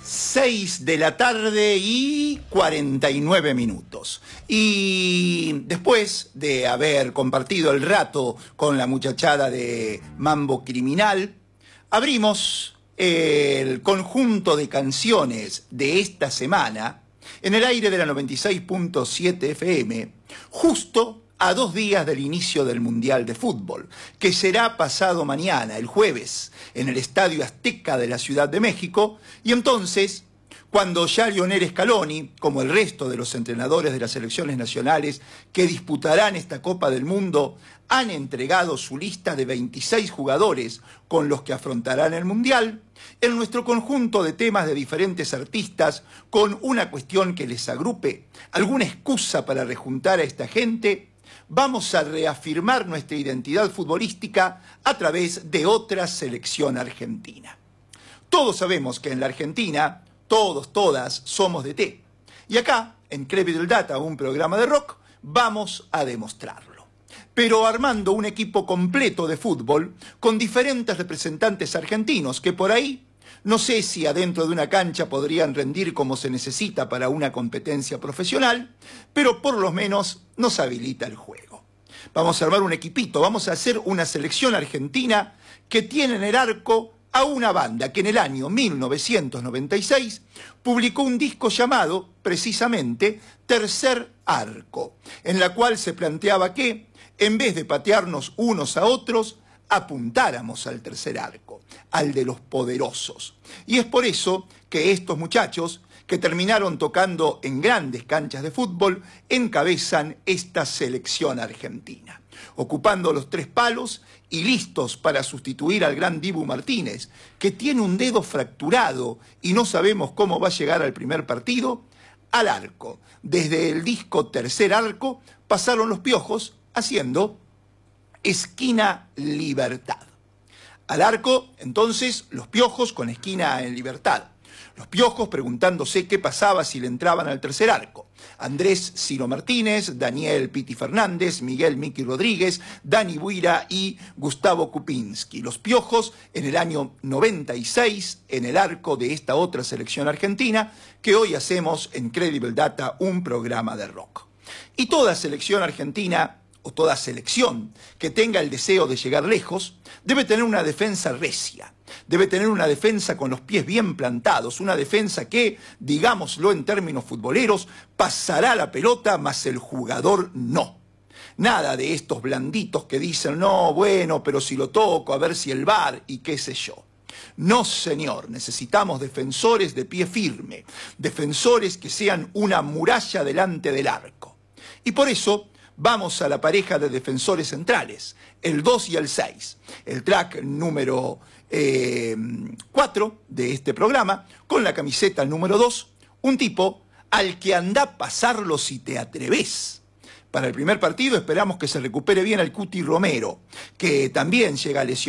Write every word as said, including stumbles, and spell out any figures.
seis de la tarde y cuarenta y nueve minutos. Y después de haber compartido el rato con la muchachada de Mambo Criminal, abrimos el conjunto de canciones de esta semana en el aire de la noventa y seis punto siete F M, justo a dos días del inicio del Mundial de Fútbol, que será pasado mañana, el jueves, en el Estadio Azteca de la Ciudad de México, y entonces, cuando ya Lionel Scaloni, como el resto de los entrenadores de las selecciones nacionales que disputarán esta Copa del Mundo, han entregado su lista de veintiséis jugadores con los que afrontarán el Mundial, en nuestro conjunto de temas de diferentes artistas, con una cuestión que les agrupe, alguna excusa para rejuntar a esta gente, vamos a reafirmar nuestra identidad futbolística a través de otra selección argentina. Todos sabemos que en la Argentina, todos, todas, somos de té. Y acá, en Credible Data, un programa de rock, vamos a demostrarlo. Pero armando un equipo completo de fútbol con diferentes representantes argentinos que por ahí, no sé si adentro de una cancha podrían rendir como se necesita para una competencia profesional, pero por lo menos nos habilita el juego. Vamos a armar un equipito, vamos a hacer una selección argentina que tiene en el arco a una banda que en el año mil novecientos noventa y seis publicó un disco llamado, precisamente, Tercer Arco, en la cual se planteaba que, en vez de patearnos unos a otros, apuntáramos al tercer arco, al de los poderosos. Y es por eso que estos muchachos, que terminaron tocando en grandes canchas de fútbol, encabezan esta selección argentina, ocupando los tres palos y listos para sustituir al gran Dibu Martínez, que tiene un dedo fracturado y no sabemos cómo va a llegar al primer partido. Al arco, desde el disco Tercer Arco, pasaron los Piojos haciendo Esquina Libertad. Al arco, entonces, los Piojos con Esquina en Libertad. Los Piojos preguntándose qué pasaba si le entraban al tercer arco. Andrés Ciro Martínez, Daniel Piti Fernández, Miguel Miki Rodríguez, Dani Buira y Gustavo Kupinski. Los Piojos en el año noventa y seis, en el arco de esta otra selección argentina, que hoy hacemos en Credible Data un programa de rock. Y toda selección argentina, o toda selección que tenga el deseo de llegar lejos, debe tener una defensa recia, debe tener una defensa con los pies bien plantados, una defensa que, digámoslo en términos futboleros, pasará la pelota, mas el jugador no. Nada de estos blanditos que dicen, no, bueno, pero si lo toco, a ver si el V A R y qué sé yo. No, señor, necesitamos defensores de pie firme, defensores que sean una muralla delante del arco. Y por eso vamos a la pareja de defensores centrales, el dos y el seis, el track número eh, cuatro de este programa, con la camiseta número dos, un tipo al que anda a pasarlo si te atreves. Para el primer partido esperamos que se recupere bien el Cuti Romero, que también llega a lesionar.